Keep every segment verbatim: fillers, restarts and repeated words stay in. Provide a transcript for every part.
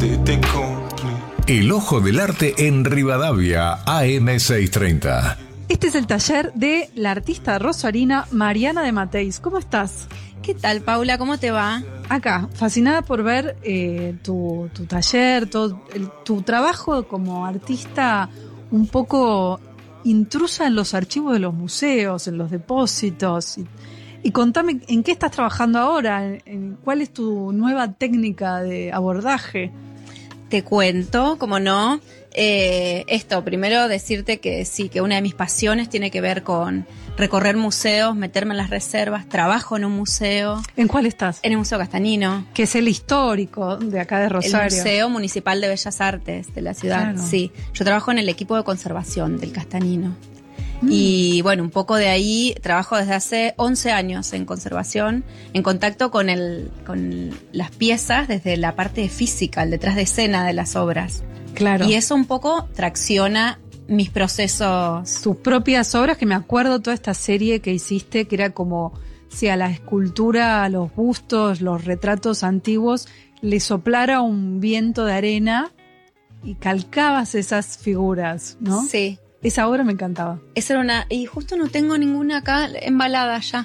t'étais complet. El Ojo del Arte en Rivadavia, A M seiscientos treinta. Este es el taller de la artista rosarina Mariana de Mateis. ¿Cómo estás? ¿Qué tal, Paula? ¿Cómo te va? Acá, fascinada por ver eh, tu, tu taller, todo el, tu trabajo como artista un poco intrusa en los archivos de los museos, en los depósitos. Y, y contame, ¿en qué estás trabajando ahora? ¿En, en cuál es tu nueva técnica de abordaje? Te cuento, como no. Eh, esto, primero decirte que sí, que una de mis pasiones tiene que ver con recorrer museos, meterme en las reservas, trabajo en un museo. ¿En cuál estás? En el Museo Castanino. Que es el histórico de acá de Rosario. El Museo Municipal de Bellas Artes de la ciudad, claro. Sí. Yo trabajo en el equipo de conservación del Castanino. Mm. Y bueno, un poco de ahí trabajo desde hace once años en conservación, en contacto con, el, con las piezas desde la parte física, el detrás de escena de las obras. Claro. Y eso un poco tracciona mis procesos. Tus propias obras, que me acuerdo toda esta serie que hiciste, que era como si a la escultura, a los bustos, los retratos antiguos, le soplara un viento de arena y calcabas esas figuras, ¿no? Sí. Esa obra me encantaba. Esa era una, y justo no tengo ninguna acá embalada ya.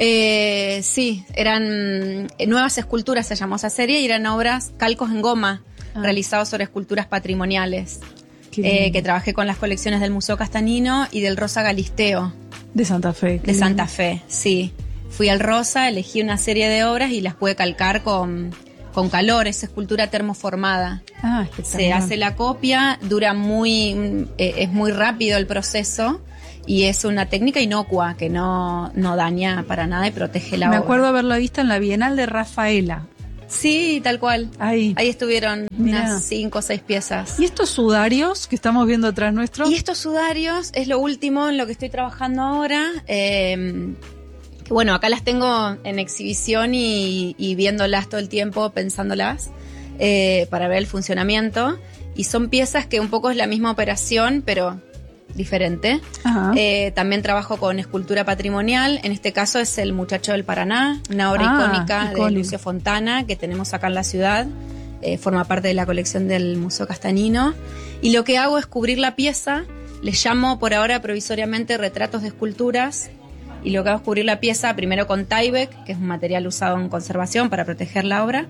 Eh, sí, eran nuevas esculturas, se llamó esa serie, y eran obras, calcos en goma, ah. realizados sobre esculturas patrimoniales. Eh, que trabajé con las colecciones del Museo Castanino y del Rosa Galisteo. De Santa Fe. De Santa Fe, sí. Fui al Rosa, elegí una serie de obras y las pude calcar con, con calor, es escultura termoformada. Ah, se hace la copia, dura muy, eh, es muy rápido el proceso y es una técnica inocua que no, no daña para nada y protege la Me obra. Me acuerdo haberla visto en la Bienal de Rafaela. Sí, tal cual. Ahí. Ahí estuvieron Mirá. unas cinco o seis piezas. ¿Y estos sudarios que estamos viendo atrás nuestro? Y estos sudarios es lo último en lo que estoy trabajando ahora. Eh, que bueno, acá las tengo en exhibición y, y viéndolas todo el tiempo, pensándolas, eh, para ver el funcionamiento. Y son piezas que un poco es la misma operación, pero diferente. Eh, también trabajo con escultura patrimonial. En este caso es El Muchacho del Paraná, una obra ah, icónica icónico. de Lucio Fontana que tenemos acá en la ciudad. Eh, forma parte de la colección del Museo Castanino. Y lo que hago es cubrir la pieza. Les llamo por ahora provisoriamente retratos de esculturas. Y lo que hago es cubrir la pieza primero con Tyvek, que es un material usado en conservación para proteger la obra.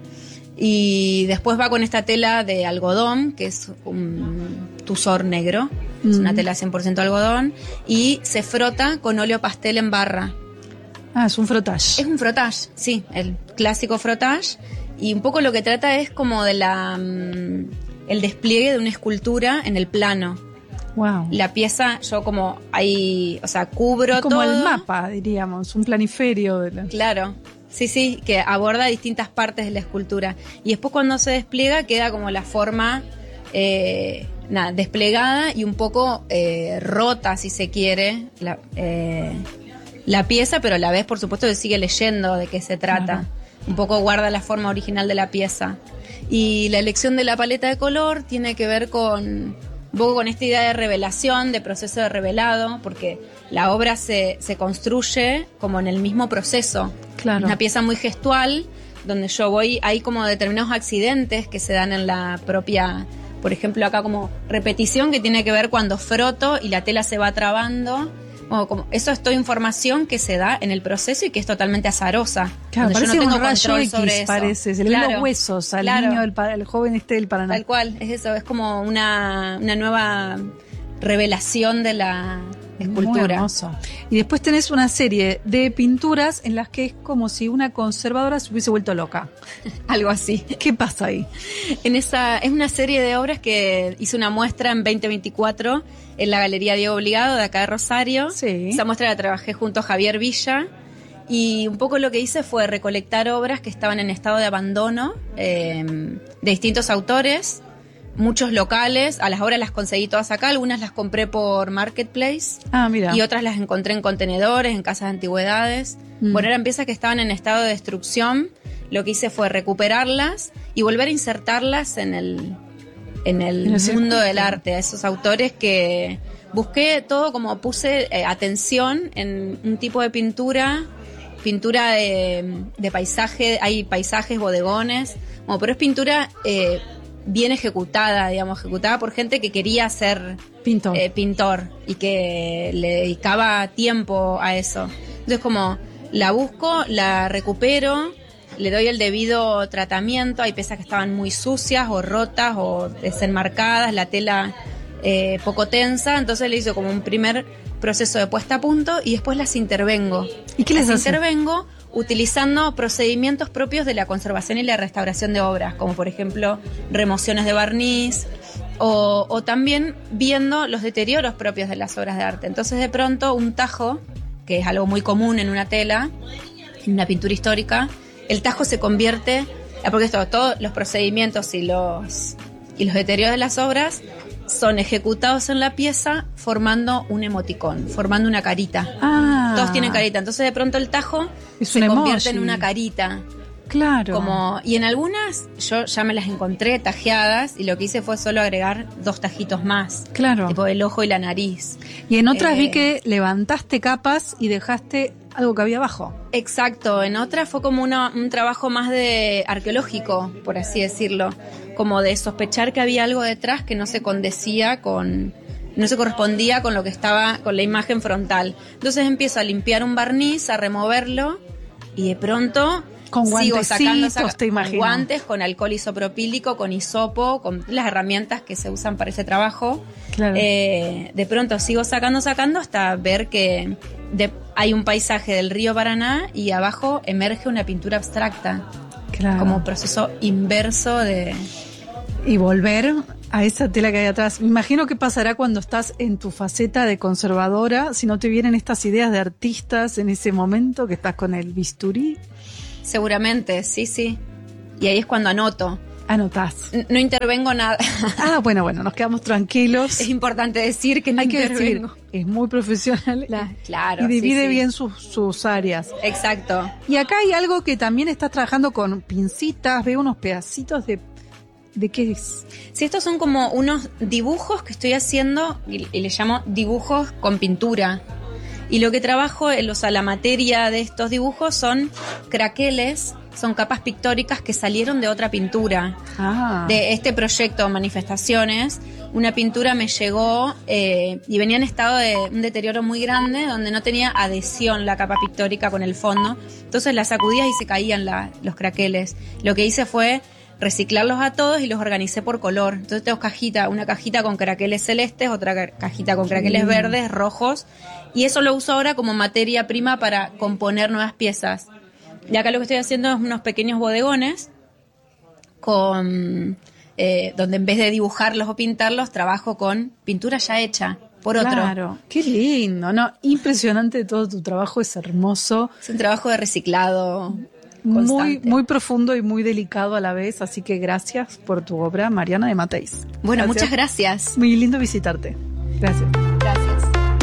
Y después va con esta tela de algodón, que es un tuzor negro. Es una tela cien por ciento algodón y se frota con óleo pastel en barra. Ah, es un frottage. Es un frottage, sí, el clásico frottage. Y un poco lo que trata es como de la um, el despliegue de una escultura en el plano. Wow. La pieza, yo como ahí, o sea, cubro es como todo. el mapa, diríamos, un planiferio de la... Claro. Sí, sí, que aborda distintas partes de la escultura. Y después cuando se despliega queda como la forma... Eh, nada, desplegada y un poco eh, rota, si se quiere, la, eh, la pieza, pero a la vez, por supuesto, que sigue leyendo de qué se trata. Ajá. Un poco guarda la forma original de la pieza. Y la elección de la paleta de color tiene que ver con un poco con esta idea de revelación, de proceso de revelado, porque la obra se, se construye como en el mismo proceso. Claro. Una pieza muy gestual, donde yo voy, hay como determinados accidentes que se dan en la propia... Por ejemplo, acá como repetición que tiene que ver cuando froto y la tela se va trabando. Como, como, eso es toda información que se da en el proceso y que es totalmente azarosa. Claro, parece yo no tengo un rayo control X, sobre eso. Parece. Se le claro, ven los huesos al claro. niño, del, el joven este del Paraná. Tal cual, es eso. Es como una, una nueva revelación de la escultura. Muy hermoso. Y después tenés una serie de pinturas en las que es como si una conservadora se hubiese vuelto loca. Algo así. ¿Qué pasa ahí? En esa, es una serie de obras que hice una muestra en veinte veinticuatro en la Galería Diego Obligado de acá de Rosario. Sí. Esa muestra la trabajé junto a Javier Villa y un poco lo que hice fue recolectar obras que estaban en estado de abandono eh, de distintos autores. Muchos locales, a las obras las conseguí todas acá, algunas las compré por Marketplace. Ah, mira. Y otras las encontré en contenedores, en casas de antigüedades. Mm. Bueno, eran piezas que estaban en estado de destrucción. Lo que hice fue recuperarlas y volver a insertarlas en el, en el, en el mundo del arte, a esos autores que busqué todo, como puse eh, atención en un tipo de pintura, pintura de, de paisaje, hay paisajes, bodegones, bueno, pero es pintura... Eh, bien ejecutada, digamos, ejecutada por gente que quería ser Pintor. eh, pintor y que le dedicaba tiempo a eso. Entonces como la busco, la recupero, le doy el debido tratamiento, hay piezas que estaban muy sucias o rotas o desenmarcadas, la tela eh, poco tensa, entonces le hice como un primer proceso de puesta a punto y después las intervengo. ¿Y qué les las hace? intervengo utilizando procedimientos propios de la conservación y la restauración de obras, como por ejemplo remociones de barniz o, o también viendo los deterioros propios de las obras de arte. Entonces de pronto un tajo, que es algo muy común en una tela, en una pintura histórica, el tajo se convierte, porque esto, todos los procedimientos y los, y los deterioros de las obras son ejecutados en la pieza formando un emoticón, formando una carita. Ah. Todos tienen carita. Entonces de pronto el tajo Es se un convierte emoji. en una carita. Claro. Como, y en algunas yo ya me las encontré tajeadas y lo que hice fue solo agregar dos tajitos más. Claro. Tipo el ojo y la nariz. Y en otras Eh, vi que levantaste capas y dejaste algo que había abajo. Exacto, en otras fue como una, un trabajo más de arqueológico, por así decirlo, como de sospechar que había algo detrás que no se condecía con, no se correspondía con lo que estaba, con la imagen frontal. Entonces empiezo a limpiar un barniz, a removerlo y de pronto Con sigo sacando, guantecitos, te con imagino. guantes, con alcohol isopropílico, con hisopo, con las herramientas que se usan para ese trabajo. Claro. Eh, de pronto sigo sacando, sacando hasta ver que de, hay un paisaje del río Paraná y abajo emerge una pintura abstracta, Claro. como proceso inverso de... Y volver a esa tela que hay atrás. Me imagino que pasará cuando estás en tu faceta de conservadora, si no te vienen estas ideas de artistas en ese momento que estás con el bisturí. Seguramente, sí, sí. Y ahí es cuando anoto. Anotás. N- No intervengo nada. Ah, bueno, bueno, nos quedamos tranquilos. Es importante decir que no Hay que decir, intervengo. es muy profesional La- claro, y divide sí, sí. bien sus, sus áreas. Exacto. Y acá hay algo que también estás trabajando con pincitas, veo unos pedacitos de... ¿De qué es? Sí, estos son como unos dibujos que estoy haciendo y, y le llamo dibujos con pintura. Y lo que trabajo, en, o sea, la materia de estos dibujos son craqueles, son capas pictóricas que salieron de otra pintura. Ah, De este proyecto Manifestaciones, una pintura me llegó eh, y venía en estado de un deterioro muy grande, donde no tenía adhesión la capa pictórica con el fondo. Entonces la sacudías y se caían la, los craqueles. Lo que hice fue reciclarlos a todos y los organicé por color. Entonces tengo cajita, una cajita con craqueles celestes, otra ca- cajita con craqueles Mm. verdes, rojos, y eso lo uso ahora como materia prima para componer nuevas piezas. Y acá lo que estoy haciendo es unos pequeños bodegones con eh, donde en vez de dibujarlos o pintarlos, trabajo con pintura ya hecha por otro. claro. Qué lindo, ¿no? Impresionante todo tu trabajo, es hermoso. Es un trabajo de reciclado Muy, constante. muy profundo y muy delicado a la vez, así que gracias por tu obra, Mariana de Mateis. Bueno, Gracias. muchas gracias. Muy lindo visitarte. Gracias. Gracias.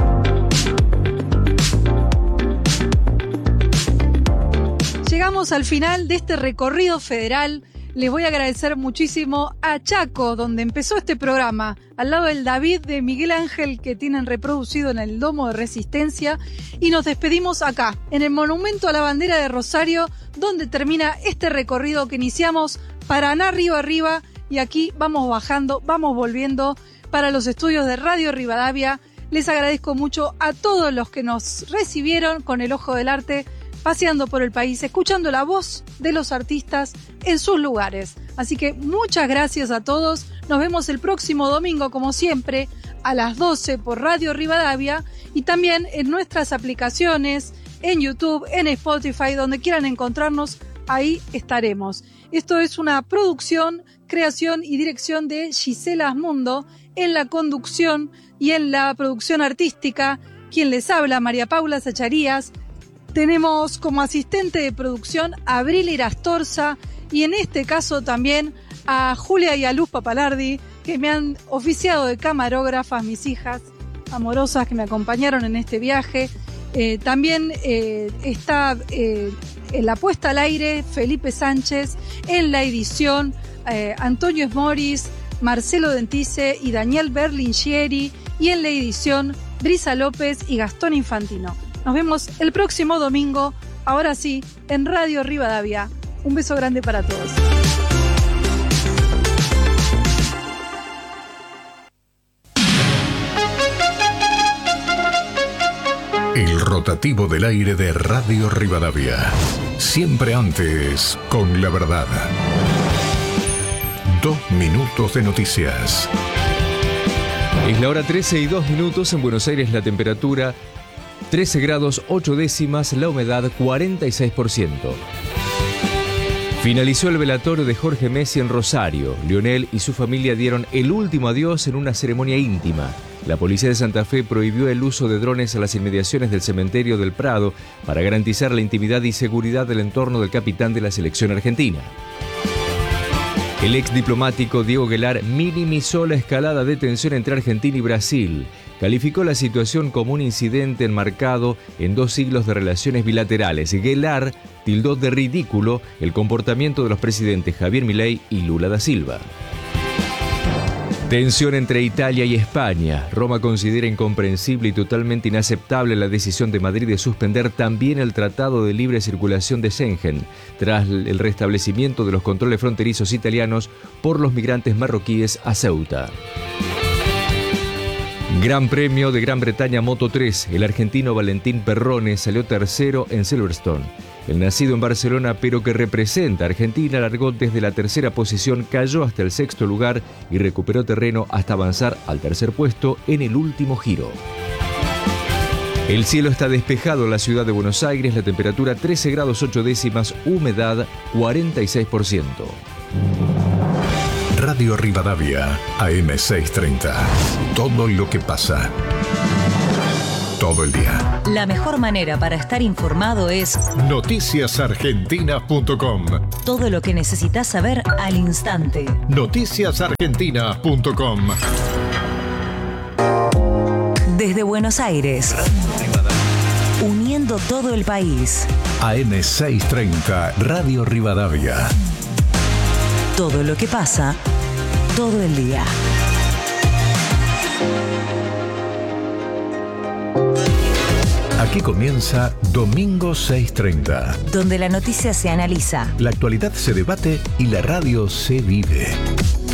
Llegamos al final de este recorrido federal. Les voy a agradecer muchísimo a Chaco, donde empezó este programa, al lado del David de Miguel Ángel que tienen reproducido en el Domo de Resistencia. Y nos despedimos acá, en el Monumento a la Bandera de Rosario, donde termina este recorrido que iniciamos Paraná Río Arriba. Y aquí vamos bajando, vamos volviendo para los estudios de Radio Rivadavia. Les agradezco mucho a todos los que nos recibieron con el ojo del arte, paseando por el país, escuchando la voz de los artistas en sus lugares. Así que muchas gracias a todos. Nos vemos el próximo domingo, como siempre, a las doce por Radio Rivadavia y también en nuestras aplicaciones, en YouTube, en Spotify, donde quieran encontrarnos, ahí estaremos. Esto es una producción, creación y dirección de Gisela Asmundo, en la conducción y en la producción artística, quien les habla, María Paula Zacharías. Tenemos como asistente de producción a Abril Irastorza y en este caso también a Julia y a Luz Papalardi, que me han oficiado de camarógrafas, mis hijas amorosas que me acompañaron en este viaje. Eh, también eh, está eh, en la puesta al aire Felipe Sánchez, en la edición eh, Antonio Esmoris, Marcelo Dentice y Daniel Berlingieri, y en la edición Brisa López y Gastón Infantino. Nos vemos el próximo domingo, ahora sí, en Radio Rivadavia. Un beso grande para todos. rotativo del aire de Radio Rivadavia. Siempre antes, con la verdad. Dos minutos de noticias. Es la hora trece y dos minutos. En Buenos Aires la temperatura trece grados ocho décimas, la humedad cuarenta y seis por ciento. Finalizó el velatorio de Jorge Messi en Rosario. Lionel y su familia dieron el último adiós en una ceremonia íntima. La policía de Santa Fe prohibió el uso de drones a las inmediaciones del cementerio del Prado para garantizar la intimidad y seguridad del entorno del capitán de la selección argentina. El ex diplomático Diego Guelar minimizó la escalada de tensión entre Argentina y Brasil. Calificó la situación como un incidente enmarcado en dos siglos de relaciones bilaterales. Guelar tildó de ridículo el comportamiento de los presidentes Javier Milei y Lula da Silva. Tensión entre Italia y España. Roma considera incomprensible y totalmente inaceptable la decisión de Madrid de suspender también el Tratado de Libre Circulación de Schengen, tras el restablecimiento de los controles fronterizos italianos por los migrantes marroquíes a Ceuta. Gran Premio de Gran Bretaña Moto tres. El argentino Valentín Perrone salió tercero en Silverstone. El nacido en Barcelona, pero que representa a Argentina, largó desde la tercera posición, cayó hasta el sexto lugar y recuperó terreno hasta avanzar al tercer puesto en el último giro. El cielo está despejado en la ciudad de Buenos Aires, la temperatura trece grados ocho décimas, humedad cuarenta y seis por ciento. Radio Rivadavia, A M seiscientos treinta. Todo lo que pasa. Todo el día. La mejor manera para estar informado es noticias argentinas punto com. Todo lo que necesitas saber al instante. noticias argentinas punto com. Desde Buenos Aires, uniendo todo el país. A M seiscientos treinta, Radio Rivadavia. Todo lo que pasa, todo el día. Aquí comienza Domingo seiscientos treinta. Donde la noticia se analiza, La actualidad se debate y la radio se vive.